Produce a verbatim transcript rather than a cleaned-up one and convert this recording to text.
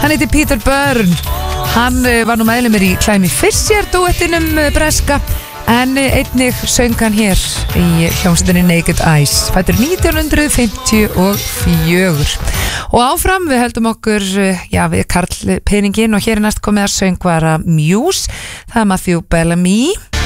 Hann heiti Peter Byrne. Hann var nú meðlimur í Climby Fisher duettinum breska, en einnig söng hann hér í hljómsveitinni Naked Eyes, fæddur nítján hundruð fimmtíu og fjögur. Og áfram við höldum okkur já, við Karl peningin, og hér er næst komið að söngvara Muse, það er Matthew Bellamy.